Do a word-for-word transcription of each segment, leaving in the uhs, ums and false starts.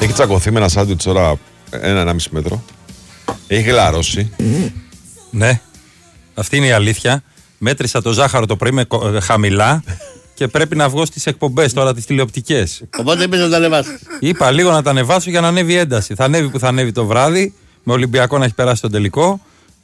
Έχει τσακωθεί με ένα σάντουιτς τώρα ένα ενάμιση μέτρο. Έχει γλαρώσει. Ναι, αυτή είναι η αλήθεια. Μέτρησα το ζάχαρο το πρωί με χαμηλά και πρέπει να βγω στις εκπομπές τώρα τις τηλεοπτικές. Οπότε είπες να τα ανεβάσεις. Είπα λίγο να τα ανεβάσω για να ανέβει ένταση. Θα ανέβει που θα ανέβει το βράδυ, με Ολυμπιακό να έχει περάσει τον τελικό.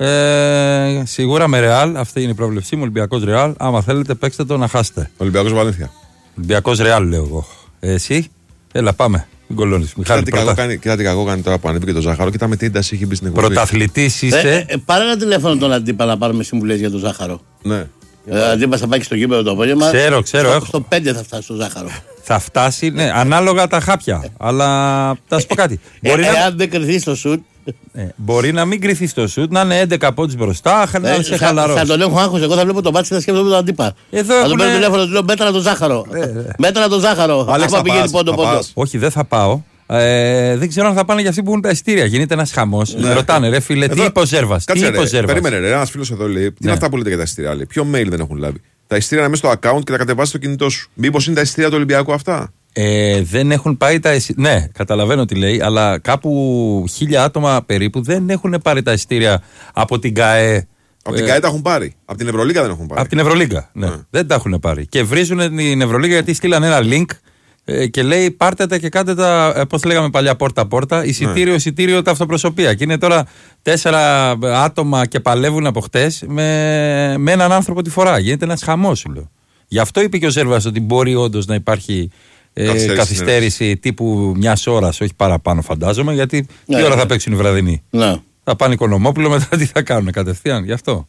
Ε, σίγουρα με Ρεάλ, αυτή είναι η πρόβλεψή μου. Ολυμπιακός Ρεάλ. Άμα θέλετε, παίξτε το να χάσετε. Ολυμπιακός Βαλένθια. Ολυμπιακός Ρεάλ, λέω εγώ. Ε, εσύ, έλα πάμε. Μην κολλώνεις. Κοίτα τι κακό κάνει, κάνει τώρα που ανέβηκε το ζάχαρο. Κοίτα με τι ένταση έχει μπει στην εκπομπή. Πρωταθλητής είσαι. Ε, ε, πάρε ένα τηλέφωνο τον Αντίπα να πάρουμε συμβουλές για το ζάχαρο. Ναι. Ε, Αντίπα θα πάει και στο γήπεδο το απόγευμα. Ξέρω, ξέρω. Στο, έχω. στο πέντε θα φτάσει το ζάχαρο. Θα φτάσει, ναι, ανάλογα τα χάπια. Αλλά θα σου πω κάτι. Μπορεί, ε, να... Εάν δεν κρυθεί στο σουτ. Ε, μπορεί να μην κρυθεί στο σουτ, να είναι έντεκα πόντους μπροστά, να είσαι χαλαρός. Θα τον έχω άγχος. Εγώ θα βλέπω το μάτι και θα σκέφτομαι τον Αντίπα. Εδώ θα έχουνε... τον παίρνω τηλέφωνο, του λέω μέτρα το ζάχαρο. Ε, μέτρα το ζάχαρο. Άλεξ, πηγαίνει πόντο πόντο. Όχι, δεν θα πάω. Ε, δεν ξέρω αν θα πάνε για αυτοί που έχουν τα ειστήρια. Γίνεται ένας χαμός. Ναι. Ρωτάνε, ρε φίλε, τι είπε ο Ζέρβας. Τι είπε ο Ζέρβας. Περίμενε, ρε, ένας φίλος εδώ λέει: τι είναι αυτά που λέτε για τα ειστήρια. Λέει. Ποιο mail δεν έχουν λάβει. Τα ειστήρια είναι μέσα στο account και τα κατεβάζει στο κινητό σου. Μήπως είναι τα ειστήρια του Ολυμπιακού αυτά. Ε, δεν έχουν πάει τα ειστήρια. Ναι, καταλαβαίνω τι λέει, αλλά κάπου χίλια άτομα περίπου δεν έχουν πάρει τα ειστήρια από την ΚΑΕ. Από την ΚΑΕ τα έχουν πάρει. Από την Ευρωλίγκα δεν έχουν πάρει. Από την Ευρωλίγκα, ναι. Mm. Δεν τα έχουν πάρει. Και βρίζουν την Ευρωλίγκα γιατί στείλαν ένα link ε, και λέει πάρτε τα και κάντε τα, πώς λέγαμε παλιά, πόρτα-πόρτα, εισιτήριο, εισιτήριο, τα αυτοπροσωπεία. Και είναι τώρα τέσσερα άτομα και παλεύουν από χτες με, με έναν άνθρωπο τη φορά. Γίνεται ένας χαμός, σου λέω. Γι' αυτό είπε και ο Ζέρβας ότι μπορεί όντως να υπάρχει ε, καθυστέρηση, καθυστέρηση τύπου μιας ώρας, όχι παραπάνω φαντάζομαι, γιατί ναι, τι ώρα ναι. θα παίξουν οι βραδινοί. Ναι. Θα πάνε Οικονομόπουλο, μετά τι θα κάνουν κατευθείαν, γι' αυτό.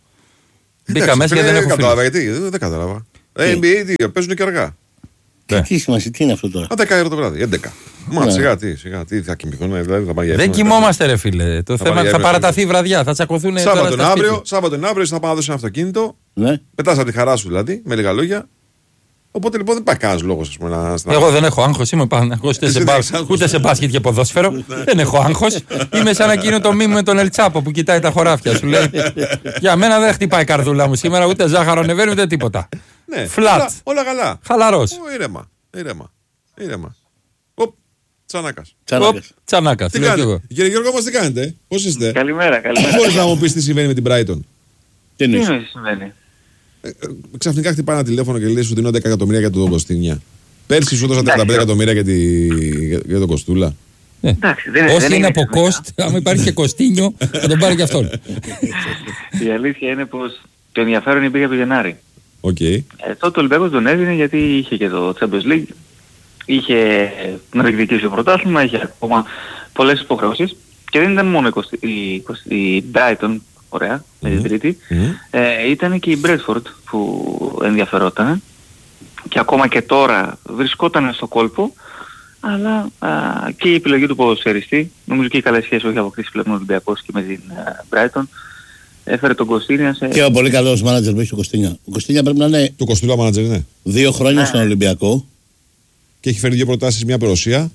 Μπήκα μέσα και δεν έχω κατάλαβα, γιατί δεν κατάλαβα. Εν μπι έι τι, παίζουν και αργά. Τι, τι σημασία, τι είναι αυτό τώρα. Α, δέκα ώρα το βράδυ, έντεκα. Μα ναι. σιγά τι, σιγά τι, θα κοιμηθούν, δηλαδή θα πάει για δεν κοιμόμαστε, ρε φίλε. Το θα θέμα θα παραταθεί η βραδιά, θα τσακωθούν. Σάββατο είναι αύριο, Σάββατο είναι αύριο, θα πάω να δώσει ένα αυτοκίνητο. Ναι. Πετάς από τη χαρά σου δηλαδή, με λίγα λόγια. Οπότε λοιπόν δεν υπάρχει κανένα λόγο να. Εγώ δεν έχω άγχος, είμαι πάνω. Ούτε σε μπάσκετ και ποδόσφαιρο. Δεν έχω άγχος. Είμαι σαν εκείνο το μήνυμα με τον Ελτσάπο που κοιτάει τα χωράφια. Σου λέει για μένα δεν χτυπάει η καρδούλα μου σήμερα, ούτε ζάχαρο ανεβαίνει ούτε τίποτα. Φλατ. Όλα καλά. Χαλαρός. Ήρεμα. Ήρεμα. Ήρεμα. Τσανάκας. Τσανάκας. Τι κάνετε. Κύριε Γιώργο, μας τι κάνετε, πώς είστε. Καλημέρα, καλημέρα. Μπορείς να μου πεις τι συμβαίνει με την Brighton. Τι εννοείς συμβαίνει. Ε, ξαφνικά χτυπάει ένα τηλέφωνο και λέει σου δίνω δέκα εκατομμύρια για τον Κωστίνια. Πέρσι σου έδωσα τριάντα πέντε εκατομμύρια για, τη... για τον Κοστούλα. Ε, Εντάξει, δεν, όσοι δεν είναι, είναι από Κόστ, άμα υπάρχει και Κωστίνιο, θα τον πάρει και αυτόν. Η αλήθεια είναι πως το ενδιαφέρον υπήρχε από το Γενάρη. Okay. Ε, τότε ο Ολυμπιακός τον έδινε γιατί είχε και το Champions League, είχε να διεκδικήσει το πρωτάθλημα, είχε ακόμα πολλές υποχρεώσεις και δεν ήταν μόνο η, η Brighton. Ωραία, με mm-hmm. την τρίτη. Mm-hmm. Ε, ήταν και η Bradford που ενδιαφερόταν και ακόμα και τώρα βρισκόταν στο κόλπο, αλλά α, και η επιλογή του ποδοσφαιριστή, νομίζω και οι καλές σχέσεις που έχει αποκτήσει πλέον ο Ολυμπιακός και με την uh, Brighton, έφερε τον Κωστίνια σε... Και ο πολύ καλός μάνατζερ που έχει ο Κωστίνια. Ο Κωστίνια πρέπει να είναι... Του Κωστούλα μάνατζερ, ναι. Δύο χρόνια yeah. στον Ολυμπιακό. Και έχει φέρει δύο προτάσεις, μία από Ρωσία.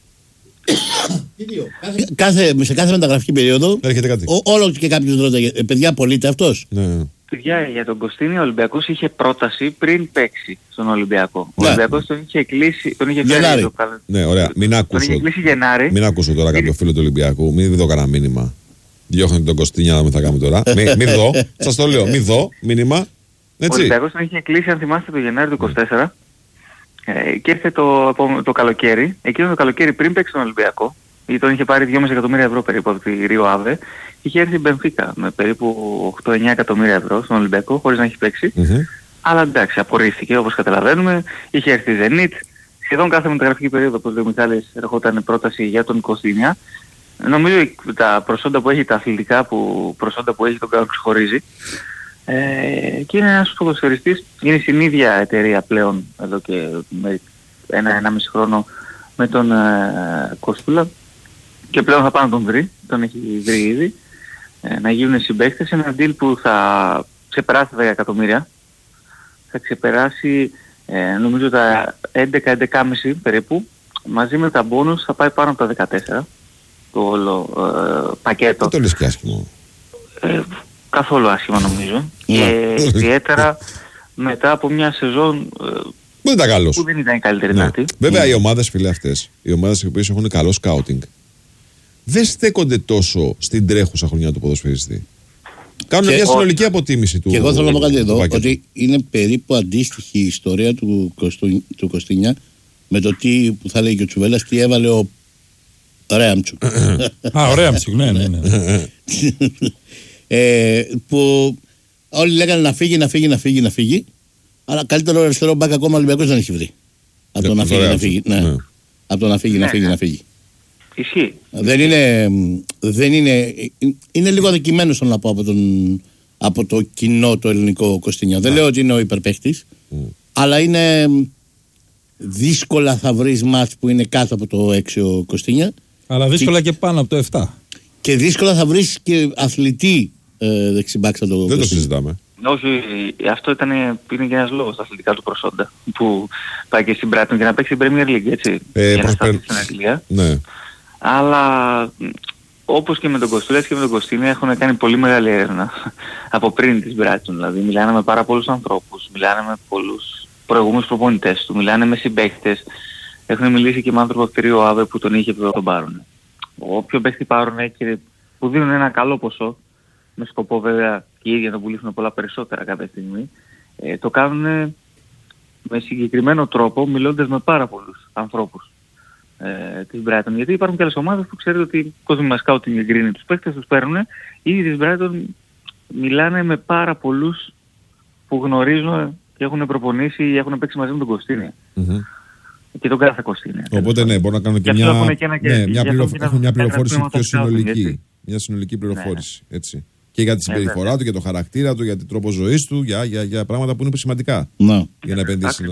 Κάθε, σε κάθε μεταγραφική περίοδο έρχεται κάτι. Ό, όλο και κάποιος ρωτάει, ε, παιδιά πωλείται αυτός. Ναι. Παιδιά, για τον Κωστίνη ο Ολυμπιακός είχε πρόταση πριν παίξει στον Ολυμπιακό. Ο ναι. Ολυμπιακός τον είχε κλείσει, τον είχε φέρει. Ναι, ωραία. Μην ακούσω. Τον είχε κλείσει Γενάρη. Μην ακούσω τώρα κάποιο φίλο του Ολυμπιακού. Μην δω κανένα μήνυμα. Διώχνετε τον Κωστίνια να μην θα κάνουμε τώρα. Μην μη δω. Σας το λέω. Μην δω μήνυμα. Ο Ολυμπιακός τον είχε κλείσει, αν θυμάστε, το Γενάρη του είκοσι τέσσερα. Ε, και ήρθε το, το καλοκαίρι. Εκείνο το καλοκαίρι πριν παίξει τον Ολυμπιακό. Ή τον είχε πάρει δυόμισι εκατομμύρια ευρώ περίπου από τη Ρίο Άβε. Είχε έρθει η Μπενφίκα με περίπου οκτώ με εννιά εκατομμύρια ευρώ στον Ολυμπιακό χωρίς να έχει παίξει. Mm-hmm. Αλλά εντάξει, απορρίφθηκε όπως καταλαβαίνουμε. Είχε έρθει η Zenit. Σχεδόν κάθε μεταγραφική περίοδο, όπως λέει ο Μιχάλης, ερχόταν πρόταση για τον Κωστίνια. Νομίζω τα προσόντα που έχει, τα αθλητικά που, προσόντα που έχει, τον κάνω ξεχωρίζει. Ε, και είναι ένας ποδοσφαιριστής, είναι στην ίδια εταιρεία πλέον εδώ και με ένα, ένα μισή χρόνο με τον ε, Κωστούλα και πλέον θα πάει να τον βρει, τον έχει βρει ήδη, ε, να γίνουν συμπαίκτες. Ένα deal που θα ξεπεράσει τα δέκα εκατομμύρια, θα ξεπεράσει ε, νομίζω τα έντεκα με έντεκα κόμμα πέντε περίπου, μαζί με τα bonus θα πάει πάνω από τα δεκατέσσερα το όλο ε, πακέτο. Δεν το λες και άσχημο. Ε, καθόλου άσχημα νομίζω. Και ιδιαίτερα μετά από μια σεζόν ε, Πού δεν ήταν καλός. που δεν ήταν η καλύτερη Ναι. δυνατή. Βέβαια, οι ομάδες, φίλε, αυτές, οι ομάδες οι οποίες έχουν καλό σκάουτινγκ, δεν στέκονται τόσο στην τρέχουσα χρονιά του ποδοσφαιριστή. Κάνουν Και μια ο- συνολική αποτίμηση του. Και εγώ θέλω να πω κάτι εδώ, του πακέτου. ότι είναι περίπου αντίστοιχη η ιστορία του, Κωστο- του Κωστινιά με το τι που θα λέει και ο Τσουβέλλας, τι έβαλε ο Ρέαμτσουκ. Α, ωραία μουσική, ναι, ναι. ναι. ε, που όλοι λέγανε να φύγει, να φύγει, να φύγει, να φύγει. Αλλά καλύτερο αριστερό μπακ ακόμα ο Ολυμπιακός δεν έχει βρει. Από το Ναι, να το φύγει, να Ρέαμτσουκ, φύγει. Ναι. ναι. Από το να φύγει, να Ναι, φύγει, ναι. να φύγει. Ισχύει. Δεν είναι, δεν είναι, είναι λίγο αδικημένος να πω από, τον, από το κοινό το ελληνικό Κωστινιά. Δεν λέω ότι είναι ο υπερπαίχτης, αλλά είναι δύσκολα θα βρεις μάτς που είναι κάτω από το έξι ο Κωστινιά Αλλά δύσκολα και πάνω από το επτά. και δύσκολα θα βρεις και αθλητή ε, δεξιμπάκ σαν το Δεν το Κωστινιά. συζητάμε. Όχι, αυτό ήταν, είναι και ένας λόγος τα αθλητικά του προσόντα που πάει και στην Brighton για να παίξει την Premier League, έτσι. Ε, για να προσπε- σταθεί στην Αγγλία. Ναι. Αλλά μ, όπως και με τον Κωστούλας και με τον Κωστίνη έχουν κάνει πολύ μεγάλη έρευνα από πριν της Brighton. Δηλαδή μιλάνε με πάρα πολλούς ανθρώπους, μιλάνε με πολλούς προηγούμενους προπονητές του, μιλάνε με συμπαίκτες. Έχουν μιλήσει και με άνθρωπο αυτηρίο Άβε που τον είχε πει τον πάρουν. Όποιο παίχτη πάρουν και που δίνουν ένα καλό ποσό, με σκοπό βέβαια και οι ίδιοι να τον πουλήσουν πολλά περισσότερα κάποια στιγμή, ε, το κάνουν με συγκεκριμένο τρόπο μιλώντας με πάρα πολλούς ανθρώπους ε, της Brighton. Γιατί υπάρχουν και άλλες ομάδες που ξέρετε ότι ο κόσμος μας σκάουτινγκ εγκρίνει τους παίκτες, τους παίρνουν. Ήδη της Brighton μιλάνε με πάρα πολλούς που γνωρίζουν και έχουν προπονήσει ή έχουν παίξει μαζί με τον Κωστίνη. Μμμ. Και τον κάθε Κωστίνη. Οπότε ναι, μπορούν να κάνουν και Γι' αυτό μια, έχουν και ένα και- ναι, γι' μια, αυτό πληροφ- και έχουν μια ένα- πληροφόρηση ένα πιο τμήμα των συνολική. scouting, Μια συνολική πληροφόρηση. Έτσι. Και για τη Ναι, συμπεριφορά βέβαια. του, για το χαρακτήρα του, για τον τρόπο ζωής του, για, για, για πράγματα που είναι σημαντικά Να. για να επενδύσει.